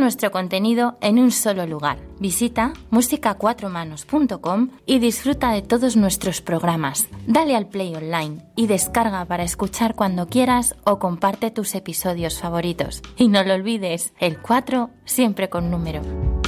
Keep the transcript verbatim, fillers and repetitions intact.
nuestro contenido en un solo lugar. Visita música cuatro manos punto com y disfruta de todos nuestros programas. Dale al play online y descarga para escuchar cuando quieras o comparte tus episodios favoritos. Y no lo olvides, el cuatro siempre con número.